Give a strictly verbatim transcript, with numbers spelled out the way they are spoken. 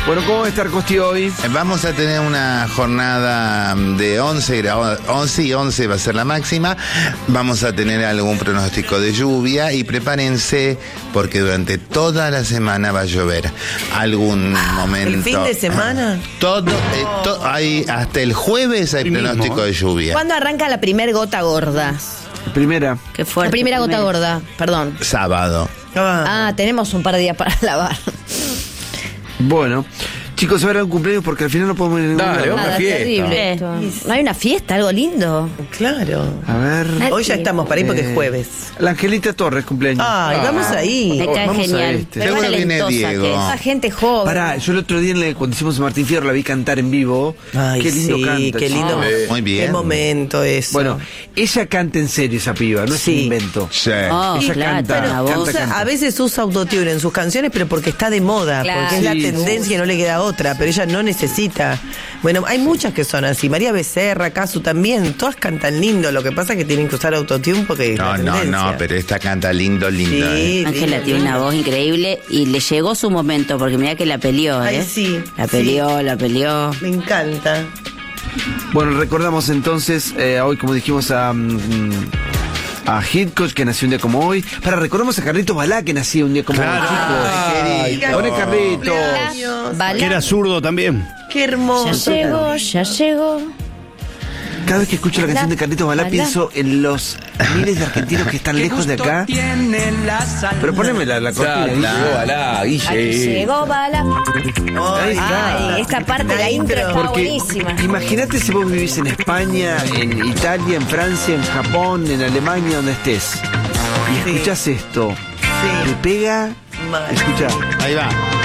Bueno, ¿cómo va a estar Costi hoy? Vamos a tener una jornada de once grados, once y once va a ser la máxima. Vamos a tener algún pronóstico de lluvia y prepárense porque durante toda la semana va a llover. Algún momento. ¿El fin de semana? Todo, eh, to- hay, hasta el jueves hay Hoy pronóstico mismo. de lluvia. ¿Cuándo arranca la primer gota gorda? Primera. Qué fuerte. La primera gota primero. gorda, perdón. Sábado. Ah, Ah, tenemos un par de días para lavar. Bueno, chicos, ahora un cumpleaños porque al final no podemos ir a ningún Dale, lado. vamos. Una Nada, fiesta. terrible esto. ¿No hay una fiesta, algo lindo? claro. A ver. Hoy ya estamos para ir porque es jueves. La Angelita Torres, cumpleaños. Ay, vamos ahí. Me cae Vamos a genial. este. Pero Seguro viene talentosa Diego. que es. Esa gente joven. Pará, yo el otro día en el- cuando hicimos Martín Fierro la vi cantar en vivo. Ay, Qué lindo sí, canta. qué lindo. chico. Muy bien. Qué momento eso. Bueno, ella canta en serio esa piba, no es Sí. un invento. Sí. Oh, Ella claro, canta, la canta, voz. Usa- canta. a veces usa autotune en sus canciones, pero porque está de moda, Claro. porque es la Sí, tendencia y no le queda otra, pero ella no necesita. Bueno, hay muchas que son así. María Becerra, Casu también, todas cantan lindo. Lo que pasa es que tienen que usar autotune porque es No, la no, tendencia. no, pero esta canta lindo, lindo. Sí, ¿eh? Ángela lindo, tiene una lindo. voz increíble y le llegó su momento, porque mira que la peleó, Ay, ¿eh? sí, La sí. peleó, la peleó. Me encanta. Bueno, recordamos entonces eh, hoy, como dijimos, a, mm, a Hitchcock, que nació un día como hoy. Para, recordamos a Carlitos Balá, que nació un día como Claro. hoy, chicos. Ay, querido. Pone Carlitos. Cumpleaños. Vale. Que era zurdo también. Qué Ya hermoso. llegó, ya llegó. Cada vez que escucho la canción de Carlitos Balá Balá. pienso en los miles de argentinos que están lejos de acá. Pero poneme la, la cortina. Llegó Balá, Aquí Guille. llegó Bala. Ay, Ay, esta parte de la intro está Porque buenísima. imagínate si vos vivís en España, en Italia, en Francia, en Japón, en Alemania, donde estés. Y Sí. escuchás esto. Sí. Te pega. Mal. Escuchá. Ahí va.